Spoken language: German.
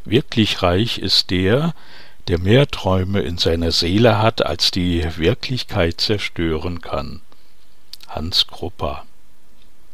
Wirklich reich ist der, der mehr Träume in seiner Seele hat, als die Wirklichkeit zerstören kann. Hans Kruppa.